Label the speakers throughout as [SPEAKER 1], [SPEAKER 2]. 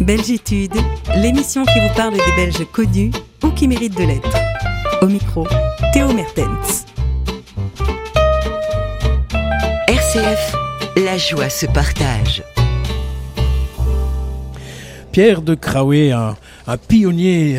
[SPEAKER 1] Belgitude, l'émission qui vous parle des Belges connus ou qui méritent de l'être. Au micro, Théo Mertens.
[SPEAKER 2] RCF, la joie se partage.
[SPEAKER 3] Pierre de Craouet, un pionnier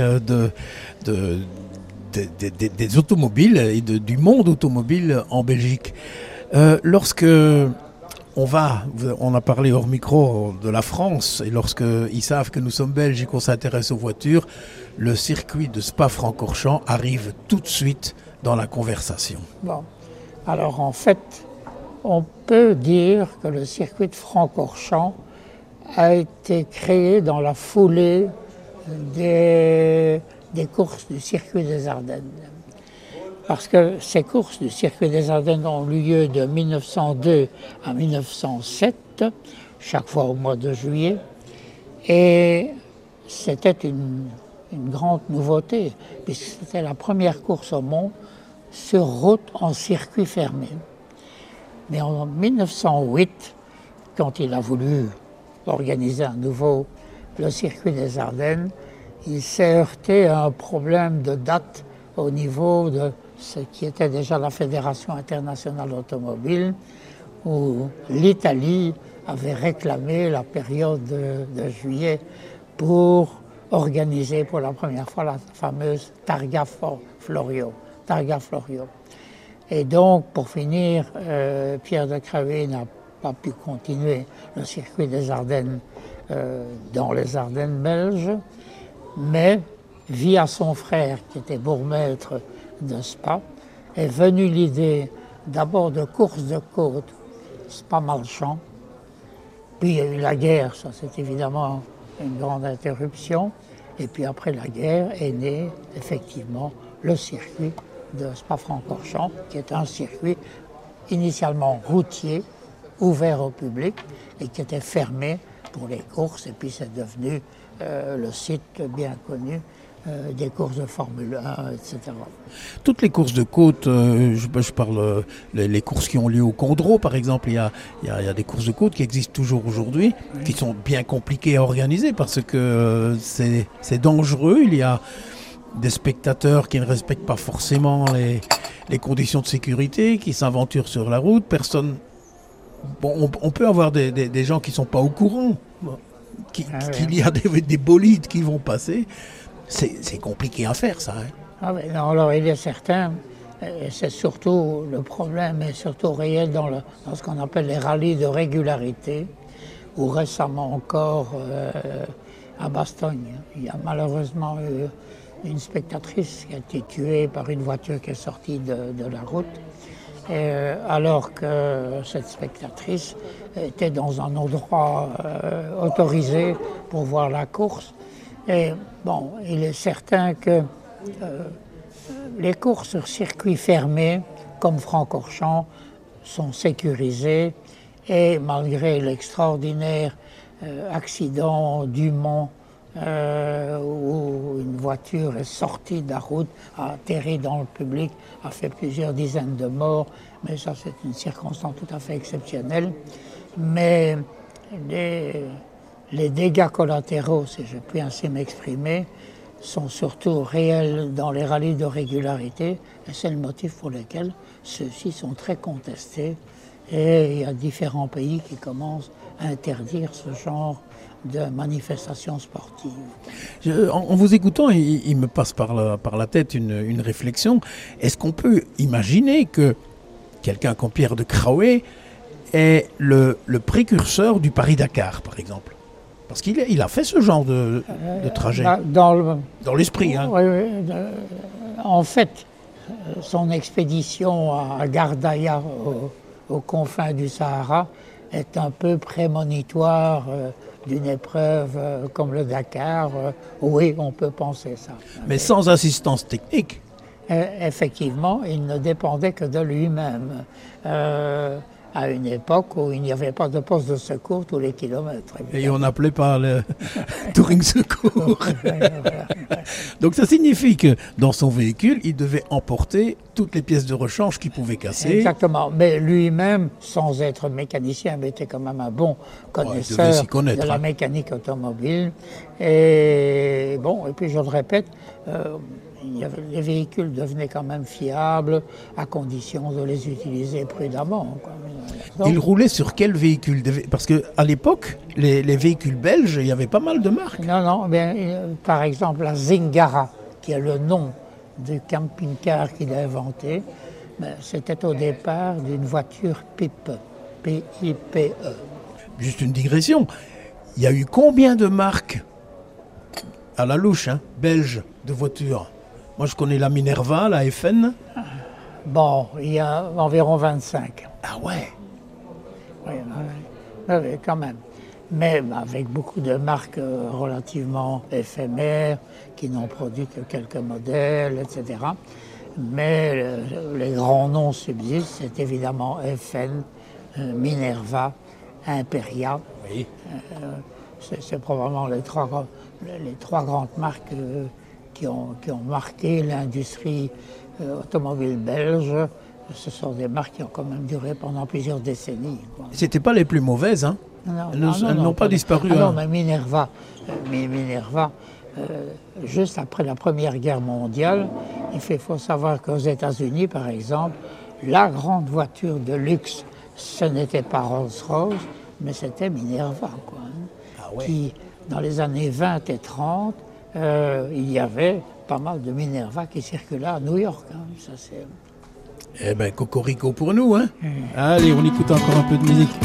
[SPEAKER 3] des automobiles et du monde automobile en Belgique. Lorsque on a parlé hors micro de la France, et lorsqu'ils savent que nous sommes belges et qu'on s'intéresse aux voitures, le circuit de Spa-Francorchamps arrive tout de suite dans la conversation.
[SPEAKER 4] Bon, alors en fait, on peut dire que le circuit de Francorchamps a été créé dans la foulée des courses du circuit des Ardennes. Parce que ces courses du circuit des Ardennes ont eu lieu de 1902 à 1907, chaque fois au mois de juillet. Et c'était une grande nouveauté, puisque c'était la première course au monde sur route en circuit fermé. Mais en 1908, quand il a voulu organiser à nouveau le circuit des Ardennes, il s'est heurté à un problème de date au niveau de ce qui était déjà la Fédération internationale automobile, où l'Italie avait réclamé la période de juillet pour organiser pour la première fois la fameuse Targa Florio. Et donc, pour finir, Pierre de Craouet n'a pas pu continuer le circuit des Ardennes dans les Ardennes belges, mais via son frère qui était bourgmestre de Spa, est venue l'idée d'abord de course de côte, Spa-Malchamps, puis il y a eu la guerre, ça c'est évidemment une grande interruption, et puis après la guerre est né effectivement le circuit de Spa-Francorchamps, qui est un circuit initialement routier, ouvert au public, et qui était fermé pour les courses, et puis c'est devenu le site bien connu des courses de Formule 1, etc.
[SPEAKER 3] Toutes les courses de côte, je parle les courses qui ont lieu au Condro, par exemple, il y a des courses de côte qui existent toujours aujourd'hui, oui, qui sont bien compliquées à organiser parce que c'est dangereux. Il y a des spectateurs qui ne respectent pas forcément les conditions de sécurité, qui s'aventurent sur la route. On peut avoir des gens qui ne sont pas au courant, qu'il y a des bolides qui vont passer. C'est compliqué à faire, ça. Hein.
[SPEAKER 4] Ah oui, non, alors il est certain, c'est surtout le problème est surtout réel dans ce qu'on appelle les rallyes de régularité, ou récemment encore à Bastogne. Il y a malheureusement eu une spectatrice qui a été tuée par une voiture qui est sortie de la route, alors que cette spectatrice était dans un endroit autorisé pour voir la course. Et bon, il est certain que les courses sur circuit fermé, comme Francorchamps, sont sécurisées et malgré l'extraordinaire accident du Mans où une voiture est sortie de la route, a atterri dans le public, a fait plusieurs dizaines de morts, mais ça c'est une circonstance tout à fait exceptionnelle. Mais les dégâts collatéraux, si je puis ainsi m'exprimer, sont surtout réels dans les rallyes de régularité, et c'est le motif pour lequel ceux-ci sont très contestés. Et il y a différents pays qui commencent à interdire ce genre de manifestations sportives.
[SPEAKER 3] En vous écoutant, il me passe par la tête une réflexion. Est-ce qu'on peut imaginer que quelqu'un comme Pierre de Craouet est le précurseur du Paris-Dakar, par exemple? Parce qu'il a fait ce genre de trajet. Dans l'esprit. Hein.
[SPEAKER 4] Oui. En fait, son expédition à Gardaïa, aux confins du Sahara, est un peu prémonitoire d'une épreuve comme le Dakar. Oui, on peut penser ça.
[SPEAKER 3] Mais sans assistance technique.
[SPEAKER 4] Effectivement, il ne dépendait que de lui-même. à une époque où il n'y avait pas de poste de secours tous les kilomètres.
[SPEAKER 3] Et on n'appelait pas le touring secours. Donc ça signifie que dans son véhicule, il devait emporter toutes les pièces de rechange qu'il pouvait casser.
[SPEAKER 4] Exactement, mais lui-même, sans être mécanicien, mais était quand même un bon connaisseur de la mécanique automobile. Et bon, et puis je le répète, les véhicules devenaient quand même fiables à condition de les utiliser prudemment. Donc,
[SPEAKER 3] il roulait sur quel véhicule? Parce qu'à l'époque, les véhicules belges, il y avait pas mal de marques.
[SPEAKER 4] Non, par exemple la Zingara, qui est le nom du camping-car qu'il a inventé, c'était au départ d'une voiture PIPE, P-I-P-E.
[SPEAKER 3] Juste une digression, il y a eu combien de marques à la louche, belges, de voitures? Moi, je connais la Minerva, la FN.
[SPEAKER 4] Bon, il y a environ 25.
[SPEAKER 3] Ah ouais?
[SPEAKER 4] Oui, quand même. Mais avec beaucoup de marques relativement éphémères, qui n'ont produit que quelques modèles, etc. Mais les grands noms subsistent, c'est évidemment FN, Minerva, Imperia.
[SPEAKER 3] Oui.
[SPEAKER 4] C'est probablement les trois grandes marques qui ont marqué l'industrie automobile belge. Ce sont des marques qui ont quand même duré pendant plusieurs décennies.
[SPEAKER 3] C'était pas les plus mauvaises, hein? Elles n'ont pas disparu.
[SPEAKER 4] Non, mais Minerva, juste après la Première Guerre mondiale, il faut savoir qu'aux États-Unis, par exemple, la grande voiture de luxe, ce n'était pas Rolls-Royce, mais c'était Minerva, quoi.
[SPEAKER 3] Ah ouais.
[SPEAKER 4] Qui, dans les années 20 et 30, il y avait pas mal de Minerva qui circulaient à New York. Ça, c'est...
[SPEAKER 3] Eh bien, cocorico pour nous, hein? Allez, on écoute encore un peu de musique.